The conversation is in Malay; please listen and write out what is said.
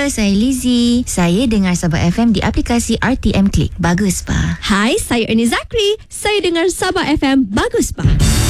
Halo, saya Lizzie. Saya dengar Sabah FM di aplikasi RTM Click. Bagus, Pa. Hai, saya Ernie Zakri. Saya dengar Sabah FM. Bagus, Pak.